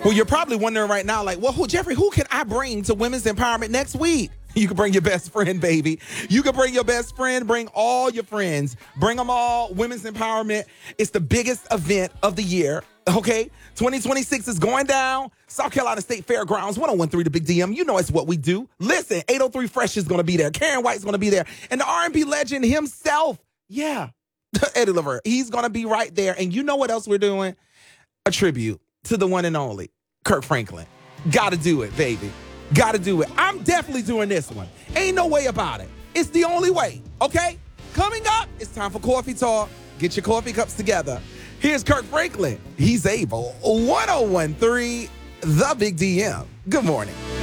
Well, you're probably wondering right now, like, well, Jeffrey, who can I bring to Women's Empowerment next week? You can bring your best friend, baby. You can bring your best friend, bring all your friends, bring them all. Women's Empowerment. It's the biggest event of the year, okay? 2026 is going down. South Carolina State Fairgrounds, 1013 The Big DM. You know it's what we do. Listen, 803 Fresh is going to be there. Karen White's going to be there. And the R&B legend himself, yeah, Eddie Levert, he's going to be right there. And you know what else we're doing? A tribute to the one and only Kirk Franklin. Gotta do it, baby. Gotta do it. I'm definitely doing this one. Ain't no way about it. It's the only way, okay? Coming up, it's time for Coffee Talk. Get your coffee cups together. Here's Kirk Franklin. He's able. 1013, The Big DM. Good morning.